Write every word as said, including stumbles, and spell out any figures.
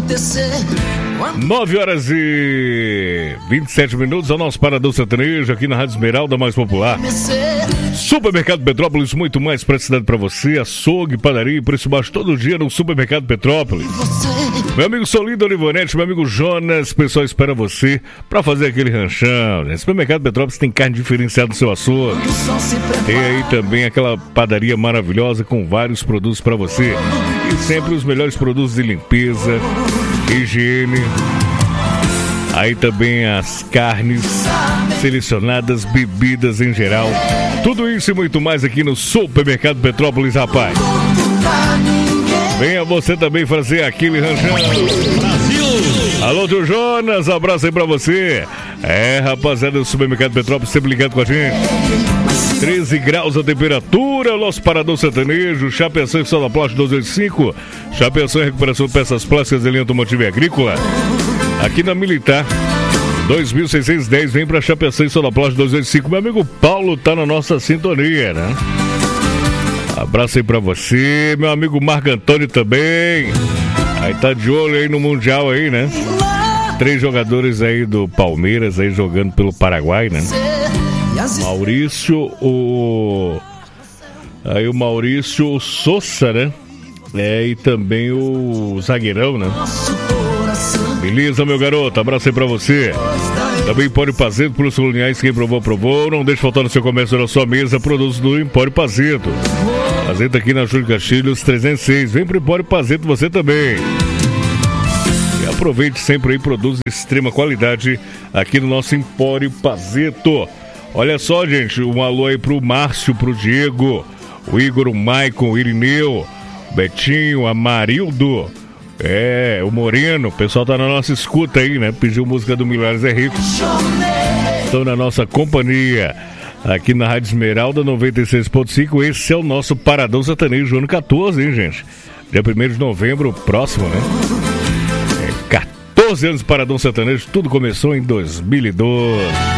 nove horas e vinte e sete minutos, ao nosso Paradão Sertanejo aqui na Rádio Esmeralda, mais popular. Supermercado Petrópolis, muito mais praticidade para você. Açougue, padaria e preço baixo todo dia no Supermercado Petrópolis. Meu amigo Solido Olivonete, meu amigo Jonas, o pessoal espera você para fazer aquele ranchão, né? Supermercado Petrópolis tem carne diferenciada no seu açougue. Tem aí também aquela padaria maravilhosa com vários produtos para você. E sempre os melhores produtos de limpeza, higiene. Aí também as carnes selecionadas, bebidas em geral. Tudo isso e muito mais aqui no Supermercado Petrópolis, rapaz. Venha você também fazer aquele ranchão. Brasil! Alô, tio Jonas, abraço aí pra você. É, rapaziada do Supermercado Petrópolis, sempre ligado com a gente. treze graus a temperatura, nosso Paradão Sertanejo, Chapeação e Soda Plástica dois oito cinco. Chapeação e recuperação de peças plásticas de linha automotiva e agrícola. Aqui na Militar, dois mil seiscentos e dez, vem pra Chapeação e Soda Plástica dois oito cinco. Meu amigo Paulo tá na nossa sintonia, né? Abraço aí pra você, meu amigo Marco Antônio também. Aí tá de olho aí no Mundial aí, né? Três jogadores aí do Palmeiras aí jogando pelo Paraguai, né? Maurício, o... Aí o Maurício Sousa, né? É, e também o zagueirão, né? Beleza, meu garoto, abraço aí pra você. Também Empório Pazeto, Plus Coloniais, quem provou, provou. Não deixe faltar no seu comércio, na sua mesa, produtos do Empório Pazeto. Pazeto aqui na Júlio Castilhos trezentos e seis. Vem pro Empório Pazeto você também. E aproveite sempre aí produtos de extrema qualidade aqui no nosso Empório Pazeto. Olha só, gente, um alô aí pro Márcio, pro Diego, o Igor, o Maicon, o Irineu, o Betinho, a Marildo, é, o Moreno. O pessoal tá na nossa escuta aí, né? Pediu música do Milhares é Rico. Estão na nossa companhia aqui na Rádio Esmeralda noventa e seis ponto cinco. Esse é o nosso Paradão Sertanejo, ano quatorze, hein, gente? Dia primeiro de novembro, próximo, né? É, quatorze anos de Paradão Sertanejo, tudo começou em dois mil e doze.